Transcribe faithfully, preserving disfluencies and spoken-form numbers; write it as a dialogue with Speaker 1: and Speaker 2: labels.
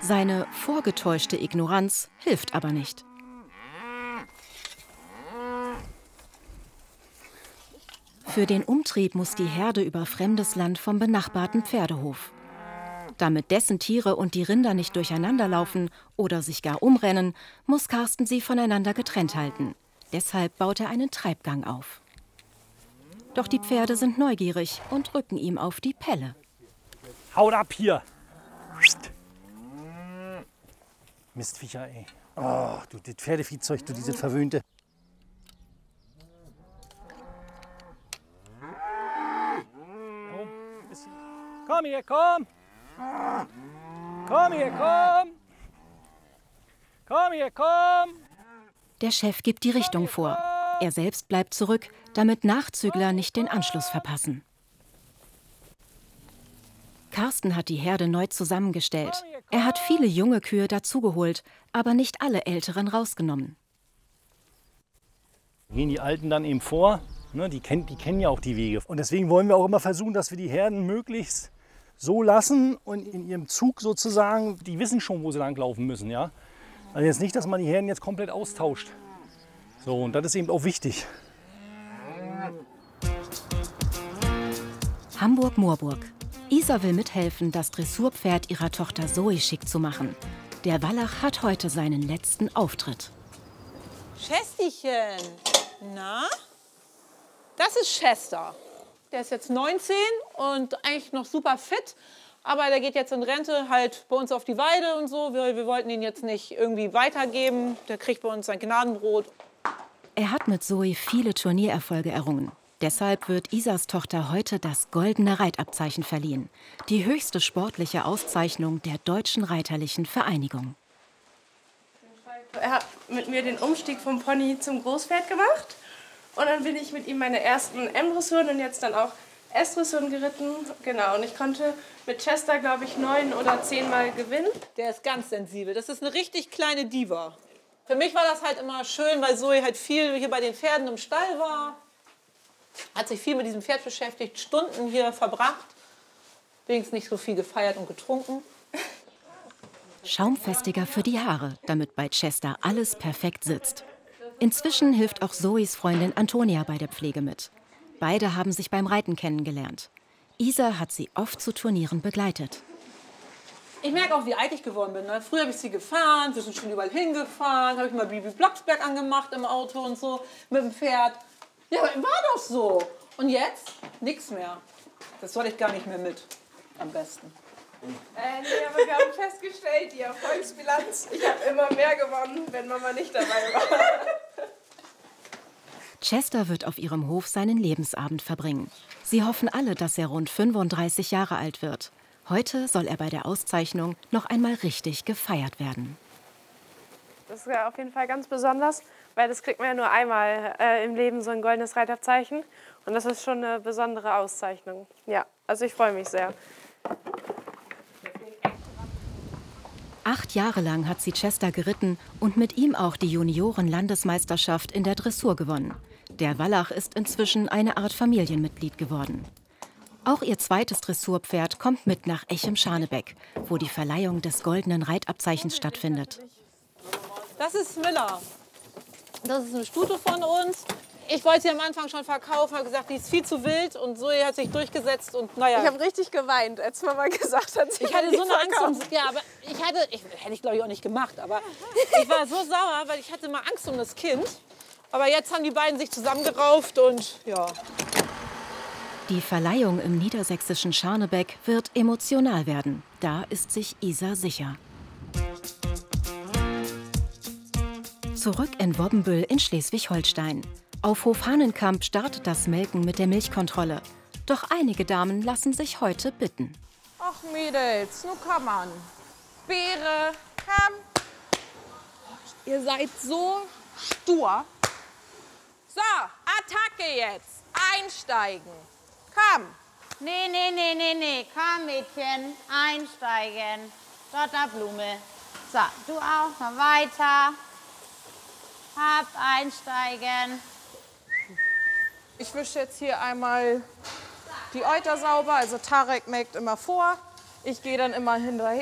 Speaker 1: Seine vorgetäuschte Ignoranz hilft aber nicht. Für den Umtrieb muss die Herde über fremdes Land vom benachbarten Pferdehof. Damit dessen Tiere und die Rinder nicht durcheinanderlaufen oder sich gar umrennen, muss Karsten sie voneinander getrennt halten. Deshalb baut er einen Treibgang auf. Doch die Pferde sind neugierig und rücken ihm auf die Pelle.
Speaker 2: Haut ab hier! Mistviecher, ey. Oh, du, das Pferdeviehzeug, du, dieses Verwöhnte. Komm hier, komm! Komm hier, komm! Komm hier, komm!
Speaker 1: Der Chef gibt die Richtung vor. Er selbst bleibt zurück, damit Nachzügler nicht den Anschluss verpassen. Karsten hat die Herde neu zusammengestellt. Er hat viele junge Kühe dazugeholt, aber nicht alle älteren rausgenommen.
Speaker 2: Gehen die Alten dann eben vor, ne, die, kennen, die kennen ja auch die Wege. Und deswegen wollen wir auch immer versuchen, dass wir die Herden möglichst so lassen und in ihrem Zug sozusagen, die wissen schon, wo sie langlaufen müssen. Ja? Also jetzt nicht, dass man die Herden jetzt komplett austauscht. So, und das ist eben auch wichtig.
Speaker 1: Hamburg-Moorburg. Isa will mithelfen, das Dressurpferd ihrer Tochter Zoe schick zu machen. Der Wallach hat heute seinen letzten Auftritt.
Speaker 3: Chestychen, na? Das ist Chester. Der ist jetzt neunzehn und eigentlich noch super fit. Aber der geht jetzt in Rente halt bei uns auf die Weide und so. Wir, wir wollten ihn jetzt nicht irgendwie weitergeben. Der kriegt bei uns sein Gnadenbrot.
Speaker 1: Er hat mit Zoe viele Turniererfolge errungen. Deshalb wird Isas Tochter heute das Goldene Reitabzeichen verliehen. Die höchste sportliche Auszeichnung der Deutschen Reiterlichen Vereinigung.
Speaker 4: Er hat mit mir den Umstieg vom Pony zum Großpferd gemacht. Und dann bin ich mit ihm meine ersten M-Dressuren und jetzt dann auch S-Dressuren geritten. Genau, und ich konnte mit Chester, glaube ich, neun oder zehnmal gewinnen.
Speaker 3: Der ist ganz sensibel. Das ist eine richtig kleine Diva. Für mich war das halt immer schön, weil Zoe halt viel hier bei den Pferden im Stall war. Hat sich viel mit diesem Pferd beschäftigt, Stunden hier verbracht. Wenigstens nicht so viel gefeiert und getrunken.
Speaker 1: Schaumfestiger für die Haare, damit bei Chester alles perfekt sitzt. Inzwischen hilft auch Zoes Freundin Antonia bei der Pflege mit. Beide haben sich beim Reiten kennengelernt. Isa hat sie oft zu Turnieren begleitet.
Speaker 3: Ich merke auch, wie alt ich geworden bin. Ne? Früher habe ich sie gefahren, wir sind schon überall hingefahren, habe ich mal Bibi Blocksberg angemacht im Auto und so mit dem Pferd. Ja, aber war doch so. Und jetzt? Nix mehr. Das soll ich gar nicht mehr mit. Am besten.
Speaker 4: Äh, nee, aber wir haben festgestellt, die Erfolgsbilanz, ich habe immer mehr gewonnen, wenn Mama nicht dabei war.
Speaker 1: Chester wird auf ihrem Hof seinen Lebensabend verbringen. Sie hoffen alle, dass er rund fünfunddreißig Jahre alt wird. Heute soll er bei der Auszeichnung noch einmal richtig gefeiert werden.
Speaker 4: Das ist ja auf jeden Fall ganz besonders, weil das kriegt man ja nur einmal äh, im Leben, so ein goldenes Reiterzeichen. Und das ist schon eine besondere Auszeichnung. Ja, also ich freue mich sehr.
Speaker 1: Acht Jahre lang hat sie Chester geritten und mit ihm auch die Junioren-Landesmeisterschaft in der Dressur gewonnen. Der Wallach ist inzwischen eine Art Familienmitglied geworden. Auch ihr zweites Dressurpferd kommt mit nach Echem-Scharnebeck, wo die Verleihung des Goldenen Reitabzeichens stattfindet.
Speaker 3: Das ist Miller. Das ist eine Stute von uns. Ich wollte sie am Anfang schon verkaufen, habe gesagt, die ist viel zu wild und Zoe hat sich durchgesetzt und naja.
Speaker 4: Ich habe richtig geweint, als Mama gesagt hat, sie
Speaker 3: Ich hatte so eine Angst,
Speaker 4: verkaufen.
Speaker 3: um, ja, aber ich hatte, ich, hätte ich glaube ich auch nicht gemacht, aber ich war so sauer, weil ich hatte mal Angst um das Kind. Aber jetzt haben die beiden sich zusammengerauft und ja.
Speaker 1: Die Verleihung im niedersächsischen Scharnebeck wird emotional werden. Da ist sich Isa sicher. Zurück in Wobbenbüll in Schleswig-Holstein. Auf Hof Hahnenkamp startet das Melken mit der Milchkontrolle. Doch einige Damen lassen sich heute bitten.
Speaker 5: Ach Mädels, nun komm an. Beere, komm. Ihr seid so stur. So, Attacke jetzt. Einsteigen. Komm.
Speaker 6: Nee, nee, nee, nee, nee. Komm, Mädchen. Einsteigen. Dotterblume. So, du auch. Mal weiter. Hab einsteigen.
Speaker 5: Ich wische jetzt hier einmal die Euter sauber. Also Tarek melkt immer vor. Ich gehe dann immer hinterher.